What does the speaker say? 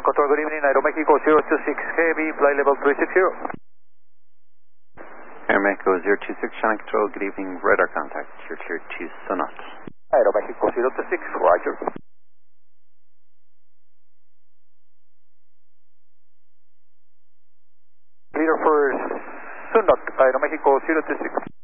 Control, good evening, Aeromexico 026 Heavy, flight level 360. Aeromexico 026, Shannon Control, good evening, radar contact, you're cleared to Sonat. Aeromexico 026, roger. Clear for Sunot, Aeromexico 026.